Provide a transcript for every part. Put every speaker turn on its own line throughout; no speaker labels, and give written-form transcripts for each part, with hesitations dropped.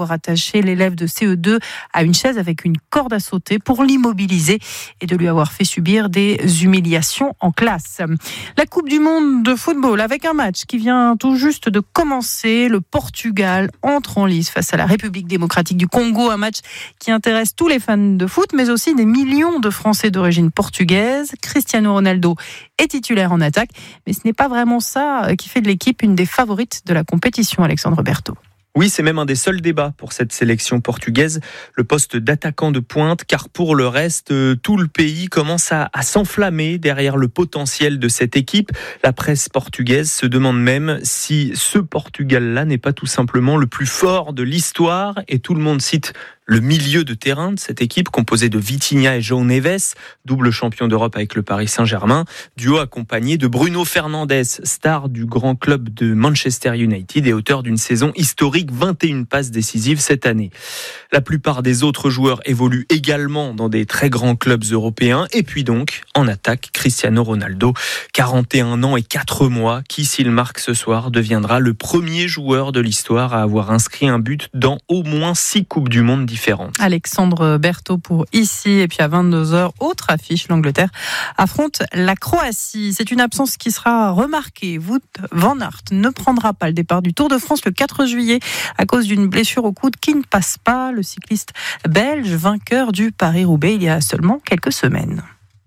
avoir attaché l'élève de CE2 à une chaise avec une corde à sauter pour l'immobiliser et de lui avoir fait subir des humiliations en classe. La Coupe du Monde de football avec un match qui vient tout juste de commencer. Le Portugal entre en lice face à la République démocratique du Congo. Un match qui intéresse tous les fans de foot, mais aussi des millions de Français d'origine portugaise. Cristiano Ronaldo est titulaire en attaque, mais ce n'est pas vraiment ça qui fait de l'équipe une des favorites de la compétition, Alexandre Berthaud.
Oui, c'est même un des seuls débats pour cette sélection portugaise, le poste d'attaquant de pointe, car pour le reste, tout le pays commence à s'enflammer derrière le potentiel de cette équipe. La presse portugaise se demande même si ce Portugal-là n'est pas tout simplement le plus fort de l'histoire, et tout le monde cite le milieu de terrain de cette équipe, composé de Vitinha et João Neves, double champion d'Europe avec le Paris Saint-Germain, duo accompagné de Bruno Fernandes, star du grand club de Manchester United et auteur d'une saison historique, 21 passes décisives cette année. La plupart des autres joueurs évoluent également dans des très grands clubs européens. Et puis donc, en attaque, Cristiano Ronaldo, 41 ans et 4 mois, qui, s'il marque ce soir, deviendra le premier joueur de l'histoire à avoir inscrit un but dans au moins 6 Coupes du Monde différentes.
Alexandre Berthaud pour ici. Et puis à 22h, autre affiche, l'Angleterre affronte la Croatie. C'est une absence qui sera remarquée. Wout van Aert ne prendra pas le départ du Tour de France le 4 juillet à cause d'une blessure au coude qui ne passe pas. Le cycliste belge, vainqueur du Paris-Roubaix il y a seulement quelques semaines.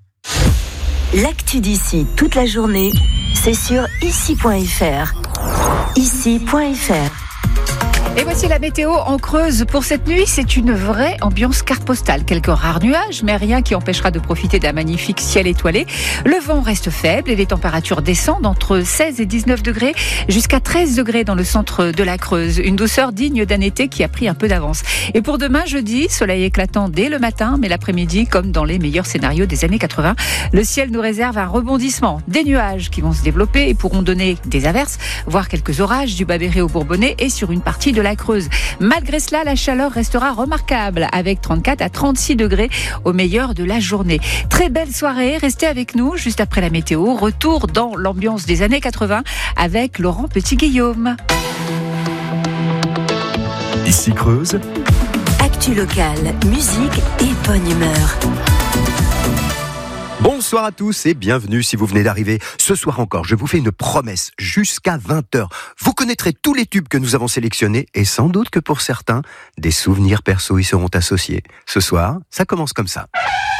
L'actu d'ici toute la journée, c'est sur ici.fr. Ici.fr.
Et voici la météo en Creuse pour cette nuit. C'est une vraie ambiance carte postale. Quelques rares nuages, mais rien qui empêchera de profiter d'un magnifique ciel étoilé. Le vent reste faible et les températures descendent entre 16 et 19 degrés jusqu'à 13 degrés dans le centre de la Creuse. Une douceur digne d'un été qui a pris un peu d'avance. Et pour demain, jeudi, soleil éclatant dès le matin, mais l'après-midi, comme dans les meilleurs scénarios des années 80, le ciel nous réserve un rebondissement. Des nuages qui vont se développer et pourront donner des averses, voire quelques orages du Bas-Berry au Bourbonnais et sur une partie de la Creuse. Malgré cela, la chaleur restera remarquable avec 34 à 36 degrés au meilleur de la journée. Très belle soirée, restez avec nous juste après la météo. Retour dans l'ambiance des années 80 avec Laurent Petit-Guillaume.
Ici Creuse.
Actu locale, musique et bonne humeur.
Bonsoir à tous et bienvenue si vous venez d'arriver. Ce soir encore, je vous fais une promesse. Jusqu'à 20h, vous connaîtrez tous les tubes que nous avons sélectionnés et sans doute que pour certains, des souvenirs perso y seront associés. Ce soir, ça commence comme ça.